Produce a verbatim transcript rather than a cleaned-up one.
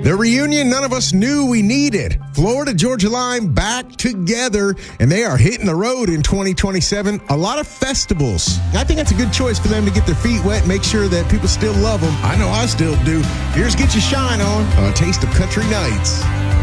The reunion none of us knew we needed. Florida Georgia Line back together, and they are hitting the road in twenty twenty-seven. A lot of festivals. I think that's a good choice for them to get their feet wet and make sure that people still love them. I know I still do. Here's Get Your Shine On, on A Taste of Country Nights.